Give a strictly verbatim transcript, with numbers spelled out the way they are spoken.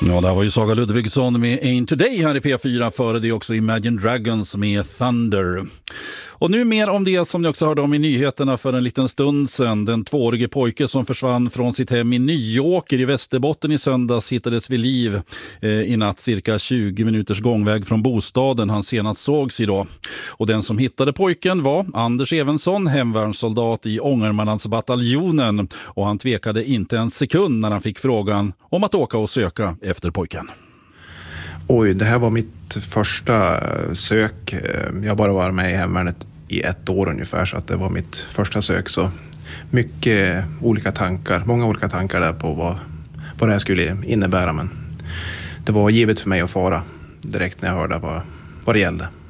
Ja, det var ju Saga Ludvigsson med Ain't Today här i P fyra, före det också Imagine Dragons med Thunder. Och nu mer om det som ni också hörde om i nyheterna för en liten stund sedan. Den tvåårige pojke som försvann från sitt hem i Nyåker i Västerbotten i söndags hittades vid liv eh, i natt cirka tjugo minuters gångväg från bostaden han senast sågs idag. Och den som hittade pojken var Anders Evensson, hemvärnssoldat i Ångermanlandsbataljonen, och han tvekade inte en sekund när han fick frågan om att åka och söka efter pojken. Oj, det här var mitt första sök. Jag har bara varit med i hemvärnet i ett år ungefär, så att det var mitt första sök. Så mycket olika tankar, många olika tankar där på vad, vad det här skulle innebära. Men det var givet för mig att fara direkt när jag hörde vad, vad det gällde.